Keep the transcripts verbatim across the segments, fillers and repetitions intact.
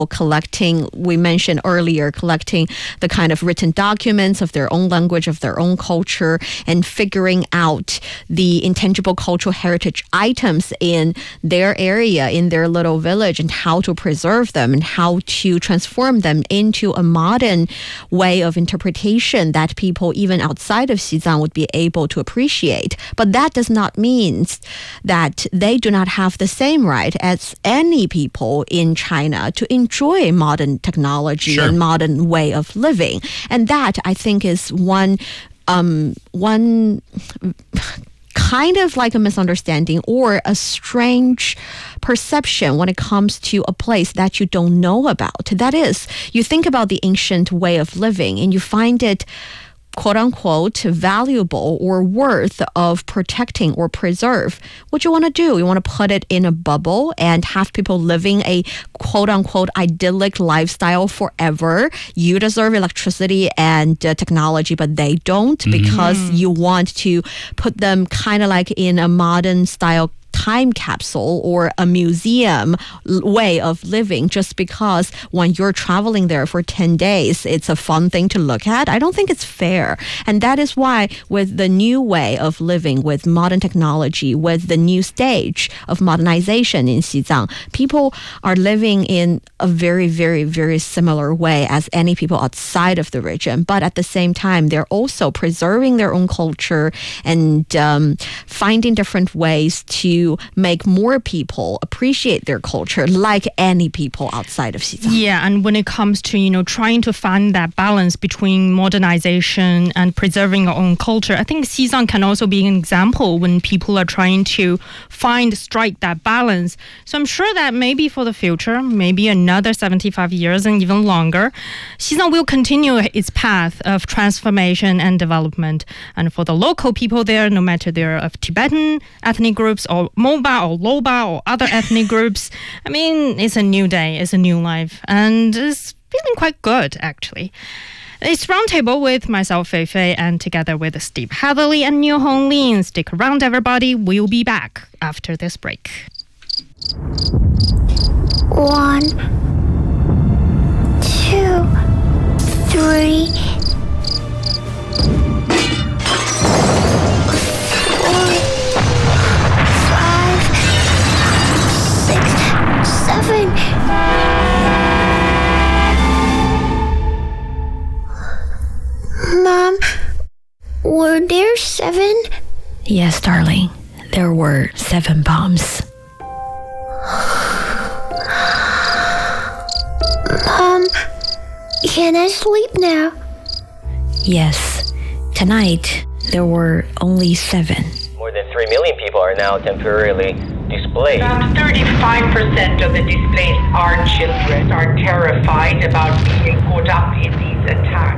collecting, we mentioned earlier, collecting the kind of written documents of their own language, of their own culture, and figuring out the intangible cultural heritage items in their area, in their little village, and how to preserve them and how to transform them into a modern way of interpretation that people even outside of Xizang would be able to appreciate. But that does not mean that they do not have the same right as any people in China to enjoy modern technology Sure. and modern way of living. And that, I think, is one um, one kind of like a misunderstanding or a strange perception when it comes to a place that you don't know about. That is, you think about the ancient way of living and you find it quote-unquote valuable or worth of protecting or preserve. What you want to do, you want to put it in a bubble and have people living a quote-unquote idyllic lifestyle forever. You deserve electricity and uh, technology, but they don't, because you want to put them kind of like in a modern style time capsule or a museum way of living, just because when you're traveling there for ten days, it's a fun thing to look at. I don't think it's fair. And that is why with the new way of living, with modern technology, with the new stage of modernization in Xizang, people are living in a very, very, very similar way as any people outside of the region. But at the same time, they're also preserving their own culture and um, finding different ways to make more people appreciate their culture like any people outside of Xizang. Yeah, and when it comes to, you know, trying to find that balance between modernization and preserving our own culture, I think Xizang can also be an example when people are trying to find, strike that balance. So I'm sure that maybe for the future, maybe another seventy-five years and even longer, Xizang will continue its path of transformation and development. And for the local people there, no matter they're of Tibetan ethnic groups or Moba or Loba or other ethnic groups, I mean, it's a new day, it's a new life, and it's feeling quite good, actually. It's Roundtable with myself, Fei Fei, and together with Steve Hatherley and Niu Honglin. Stick around, everybody. We'll be back after this break. One, two, three, four, five, six, seven. Mom, were there seven? Yes, darling. There were seven bombs. Mom, can I sleep now? Yes. Tonight, there were only seven. More than three million people are now temporarily displaced. About thirty-five percent of the displaced are children, are terrified about being caught up in these attacks.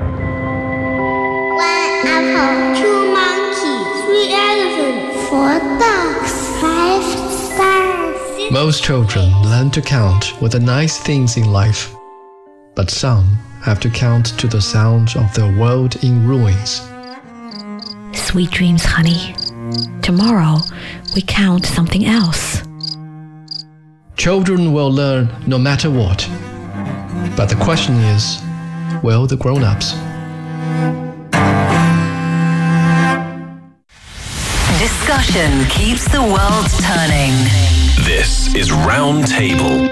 One apple, two monkeys, three elephants, four dogs, five stars. Most children learn to count with the nice things in life, but some have to count to the sound of the world in ruins. Sweet dreams, honey. Tomorrow, we count something else. Children will learn no matter what. But the question is, will the grown-ups? Discussion keeps the world turning. This is Roundtable.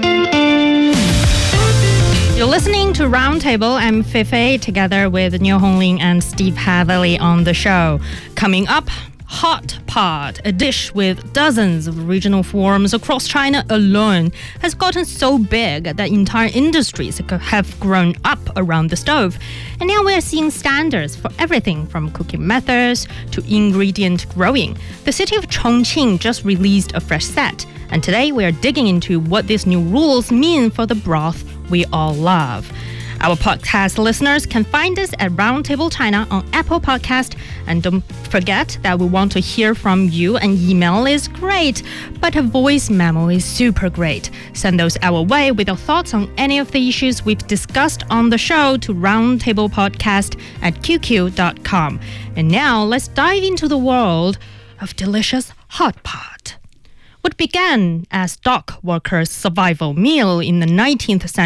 You're listening to Roundtable. I'm Fei Fei, together with Niu Honglin and Steve Hatherley on the show. Coming up, Hot Pot, a dish with dozens of regional forms across China alone, has gotten so big that entire industries have grown up around the stove. And now we're seeing standards for everything from cooking methods to ingredient growing. The city of Chongqing just released a fresh set, and today we are digging into what these new rules mean for the broth we all love. Our podcast listeners can find us at Roundtable China on Apple Podcast. And don't forget that we want to hear from you. An email is great, but a voice memo is super great. Send those our way with your thoughts on any of the issues we've discussed on the show to roundtablepodcast at q q dot com. And now let's dive into the world of delicious hot pot. What began as dock workers' survival meal in the nineteenth century